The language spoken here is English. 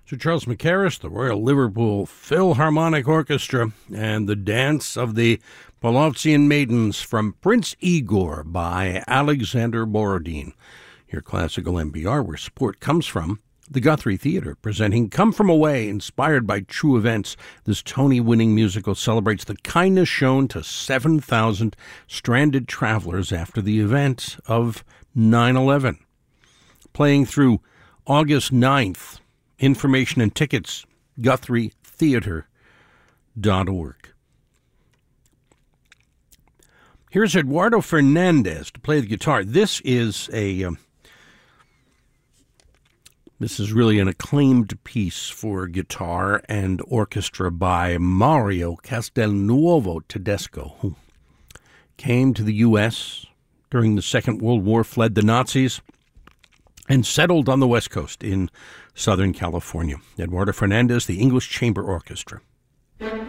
Sir Charles Mackerras, the Royal Liverpool Philharmonic Orchestra, and the Dance of the Polovtsian Maidens from Prince Igor by Alexander Borodin. Your classical NPR, where support comes from. The Guthrie Theatre presenting Come From Away, inspired by true events. This Tony-winning musical celebrates the kindness shown to 7,000 stranded travelers after the event of 9/11. Playing through August 9th. Information and tickets, GuthrieTheatre.org. Here's Eduardo Fernandez to play the guitar. This is really an acclaimed piece for guitar and orchestra by Mario Castelnuovo Tedesco, who came to the U.S. during the Second World War, fled the Nazis, and settled on the West Coast in Southern California. Eduardo Fernandez, the English Chamber Orchestra.